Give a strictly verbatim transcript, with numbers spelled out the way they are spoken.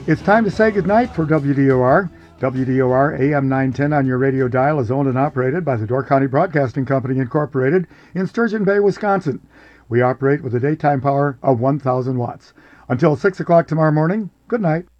It's time to say goodnight for W D O R. W D O R A M nine ten on your radio dial is owned and operated by the Door County Broadcasting Company, Incorporated in Sturgeon Bay, Wisconsin. We operate with a daytime power of one thousand watts. Until six o'clock tomorrow morning, good night.